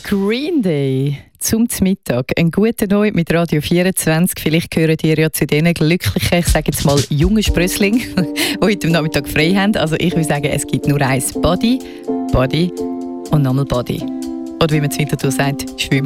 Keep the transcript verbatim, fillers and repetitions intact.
Green Day zum Mittag. Ein guter Neu mit Radio vierundzwanzig. Vielleicht gehört ihr ja zu den glücklichen, ich sage jetzt mal jungen Sprösslingen, die heute am Nachmittag frei haben. Also ich würde sagen, es gibt nur eins: Body, Body und nochmal Body. Oder wie man es weiter sagt, Schwimm.